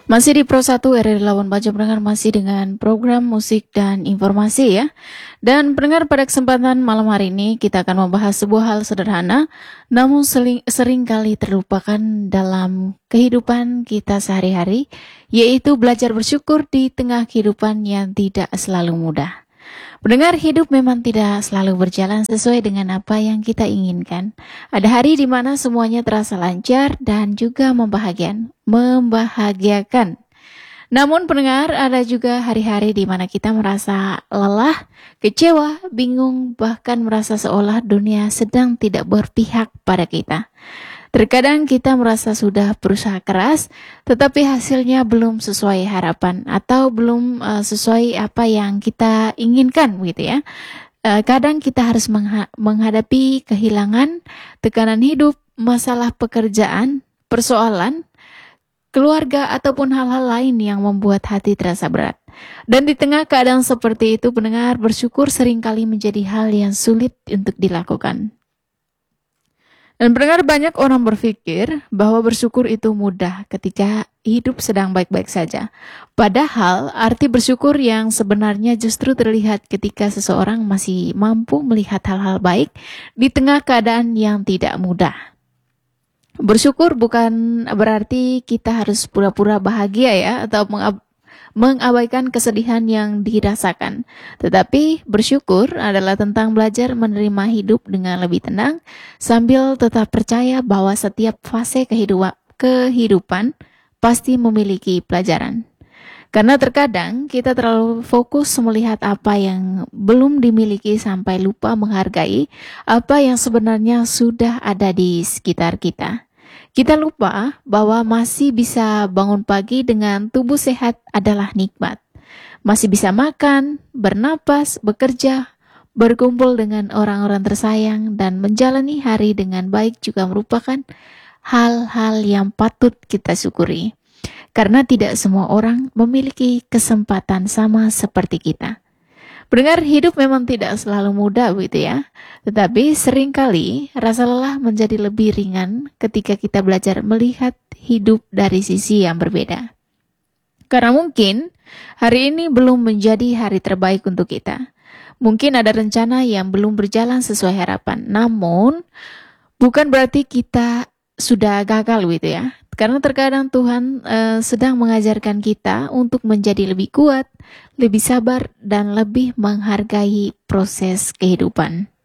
Masih di Pro 1 RRI Labuan Bajo, pendengar, masih dengan program musik dan informasi ya. Dan pendengar, pada kesempatan malam hari ini kita akan membahas sebuah hal sederhana namun sering kali terlupakan dalam kehidupan kita sehari-hari, yaitu belajar bersyukur di tengah kehidupan yang tidak selalu mudah. Pendengar, hidup memang tidak selalu berjalan sesuai dengan apa yang kita inginkan. Ada hari di mana semuanya terasa lancar dan juga membahagiakan. Namun pendengar, ada juga hari-hari di mana kita merasa lelah, kecewa, bingung, bahkan merasa seolah dunia sedang tidak berpihak pada kita. Terkadang kita merasa sudah berusaha keras, tetapi hasilnya belum sesuai harapan atau belum sesuai apa yang kita inginkan, begitu ya. Kadang kita harus menghadapi kehilangan, tekanan hidup, masalah pekerjaan, persoalan, keluarga, ataupun hal-hal lain yang membuat hati terasa berat. Dan di tengah keadaan seperti itu, pendengar, bersyukur seringkali menjadi hal yang sulit untuk dilakukan. Dan pendengar, banyak orang berpikir bahwa bersyukur itu mudah ketika hidup sedang baik-baik saja. Padahal arti bersyukur yang sebenarnya justru terlihat ketika seseorang masih mampu melihat hal-hal baik di tengah keadaan yang tidak mudah. Bersyukur bukan berarti kita harus pura-pura bahagia ya, atau mengabaikan kesedihan yang dirasakan. Tetapi bersyukur adalah tentang belajar menerima hidup dengan lebih tenang sambil tetap percaya bahwa setiap fase kehidupan pasti memiliki pelajaran. Karena terkadang kita terlalu fokus melihat apa yang belum dimiliki sampai lupa menghargai apa yang sebenarnya sudah ada di sekitar kita. Kita lupa bahwa masih bisa bangun pagi dengan tubuh sehat adalah nikmat. Masih bisa makan, bernapas, bekerja, berkumpul dengan orang-orang tersayang, dan menjalani hari dengan baik juga merupakan hal-hal yang patut kita syukuri. Karena tidak semua orang memiliki kesempatan sama seperti kita. Pendengar, hidup memang tidak selalu mudah, begitu ya. Tetapi seringkali rasa lelah menjadi lebih ringan ketika kita belajar melihat hidup dari sisi yang berbeda. Karena mungkin hari ini belum menjadi hari terbaik untuk kita. Mungkin ada rencana yang belum berjalan sesuai harapan. Namun bukan berarti kita sudah gagal, gitu ya. Karena terkadang Tuhan sedang mengajarkan kita untuk menjadi lebih kuat, lebih sabar, dan lebih menghargai proses kehidupan.